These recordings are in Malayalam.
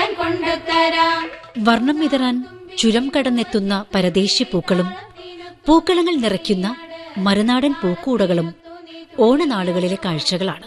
വർണ്ണം വിതറാൻ ചുരം കടന്നെത്തുന്ന പരദേശി പൂക്കളും പൂക്കളങ്ങൾ നിറയ്ക്കുന്ന മറുനാടൻ പൂക്കൂടകളും ഓണനാളുകളിലെ കാഴ്ചകളാണ്.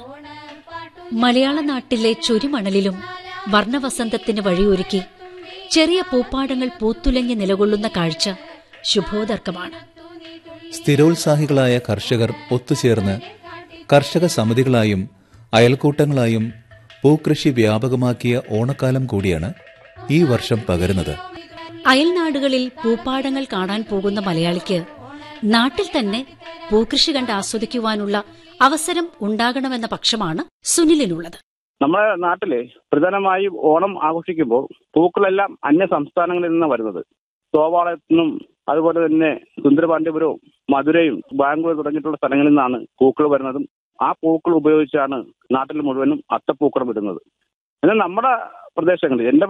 മലയാള നാട്ടിലെ ചുരിമണലിലും വർണ്ണവസന്തത്തിന് വഴിയൊരുക്കി ചെറിയ പൂപ്പാടങ്ങൾ പൂത്തുലഞ്ഞ് നിലകൊള്ളുന്ന കാഴ്ച ശുഭോദർക്കമാണ്. സ്ഥിരോത്സാഹികളായ കർഷകർ ഒത്തുചേർന്ന് കർഷക സമിതികളായും അയൽക്കൂട്ടങ്ങളായും പൂക്കൃഷി വ്യാപകമാക്കിയ ഓണക്കാലം കൂടിയാണ് ഈ വർഷം പകരുന്നത്. അയൽനാടുകളിൽ പൂപ്പാടങ്ങൾ കാണാൻ പോകുന്ന മലയാളിക്ക് നാട്ടിൽ തന്നെ പൂക്കൃഷി കണ്ട് ആസ്വദിക്കുവാനുള്ള അവസരം ഉണ്ടാകണമെന്ന പക്ഷമാണ് സുനിലിനുള്ളത്. നമ്മുടെ നാട്ടിലെ പ്രധാനമായും ഓണം ആഘോഷിക്കുമ്പോൾ പൂക്കളെല്ലാം അന്യ സംസ്ഥാനങ്ങളിൽ നിന്നാണ് വരുന്നത്. സോവാളത്തു നിന്നും അതുപോലെ തന്നെ സുന്ദരപാണ്ഡ്യപുരവും മധുരയും ബാംഗ്ലൂർ തുടങ്ങിയിട്ടുള്ള സ്ഥലങ്ങളിൽ നിന്നാണ് പൂക്കൾ വരുന്നതും ആ പൂക്കൾ ഉപയോഗിച്ചാണ് നാട്ടിൽ മുഴുവനും അത്തപ്പൂക്കളം ഇടുന്നത്. എന്നാൽ നമ്മുടെ പ്രദേശങ്ങളിൽ എന്റെ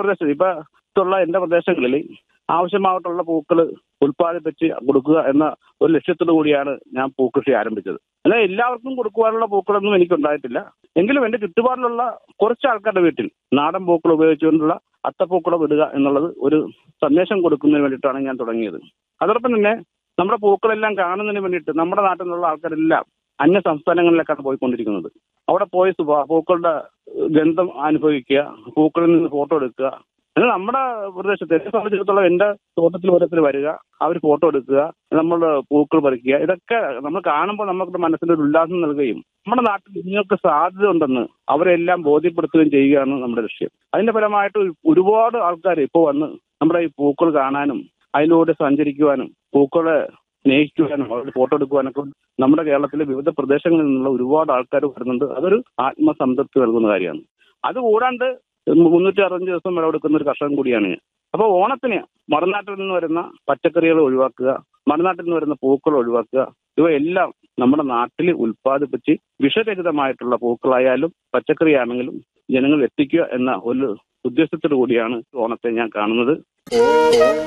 പ്രദേശങ്ങളിൽ ആവശ്യമായിട്ടുള്ള പൂക്കൾ ഉൽപ്പാദിപ്പിച്ച് കൊടുക്കുക എന്ന ഒരു ലക്ഷ്യത്തോടു കൂടിയാണ് ഞാൻ പൂക്കൃഷി ആരംഭിച്ചത്. എന്നാൽ എല്ലാവർക്കും കൊടുക്കുവാനുള്ള പൂക്കളൊന്നും എനിക്കുണ്ടായിട്ടില്ല. എങ്കിലും എന്റെ ചുറ്റുപാടിലുള്ള കുറച്ച് ആൾക്കാരുടെ വീട്ടിൽ നാടൻ പൂക്കൾ ഉപയോഗിച്ചുകൊണ്ടുള്ള അത്തപ്പൂക്കളം ഇടുക എന്നുള്ളത് ഒരു സന്ദേശം കൊടുക്കുന്നതിന് വേണ്ടിയിട്ടാണ് ഞാൻ തുടങ്ങിയത്. അതോടൊപ്പം തന്നെ നമ്മുടെ പൂക്കളെല്ലാം കാണുന്നതിന് വേണ്ടിയിട്ട് നമ്മുടെ നാട്ടിൽ നിന്നുള്ള ആൾക്കാരെല്ലാം അന്യ സംസ്ഥാനങ്ങളിലേക്കാണ് പോയിക്കൊണ്ടിരിക്കുന്നത്. അവിടെ പോയി പൂക്കളുടെ ഗന്ധം അനുഭവിക്കുക, പൂക്കളിൽ നിന്ന് ഫോട്ടോ എടുക്കുക. എന്നാൽ നമ്മുടെ പ്രദേശത്ത് എന്നെ സംബന്ധിച്ചിടത്തോളം എന്റെ തോട്ടത്തിൽ ഓരോരുത്തർ വരിക, അവർ ഫോട്ടോ എടുക്കുക, നമ്മൾ പൂക്കൾ പറിക്കുക. ഇതൊക്കെ നമ്മൾ കാണുമ്പോൾ നമുക്ക് മനസ്സിന്റെ ഒരു ഉല്ലാസം നൽകുകയും നമ്മുടെ നാട്ടിൽ നിങ്ങൾക്ക് സാധ്യത ഉണ്ടെന്ന് അവരെല്ലാം ബോധ്യപ്പെടുത്തുകയും ചെയ്യുകയാണ് നമ്മുടെ ലക്ഷ്യം. അതിന്റെ ഫലമായിട്ട് ഒരുപാട് ആൾക്കാർ ഇപ്പോൾ വന്ന് നമ്മുടെ ഈ പൂക്കൾ കാണാനും അതിലൂടെ സഞ്ചരിക്കുവാനും പൂക്കളെ സ്നേഹിക്കുവാനും അവരുടെ ഫോട്ടോ എടുക്കുവാനൊക്കെ നമ്മുടെ കേരളത്തിലെ വിവിധ പ്രദേശങ്ങളിൽ നിന്നുള്ള ഒരുപാട് ആൾക്കാർ വരുന്നുണ്ട്. അതൊരു ആത്മസംതൃപ്തി നൽകുന്ന കാര്യമാണ്. അതുകൂടാണ്ട് 365 ദിവസം വിളവെടുക്കുന്ന ഒരു കർഷകൻ കൂടിയാണ് ഞാൻ. അപ്പോൾ ഓണത്തിന് മറുനാട്ടിൽ നിന്ന് വരുന്ന പച്ചക്കറികൾ ഒഴിവാക്കുക, മറുനാട്ടിൽ നിന്ന് വരുന്ന പൂക്കൾ ഒഴിവാക്കുക, ഇവയെല്ലാം നമ്മുടെ നാട്ടിൽ ഉൽപ്പാദിപ്പിച്ച് വിഷരഹിതമായിട്ടുള്ള പൂക്കളായാലും പച്ചക്കറിയാണെങ്കിലും ജനങ്ങൾ എത്തിക്കുക എന്ന ഒരു ഉദ്ദേശത്തോടു കൂടിയാണ് ഓണത്തെ ഞാൻ കാണുന്നത്.